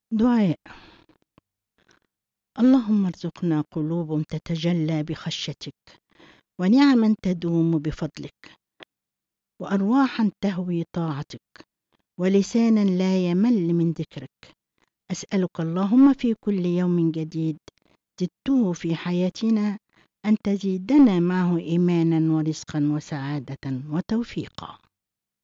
دعاء. اللهم ارزقنا قلوب تتجلى بخشيتك، ونعما تدوم بفضلك، وأرواحا تهوي طاعتك، ولسانا لا يمل من ذكرك. أسألك اللهم في كل يوم جديد زدته في حياتنا أن تزيدنا معه إيمانا ورزقا وسعادة وتوفيقا.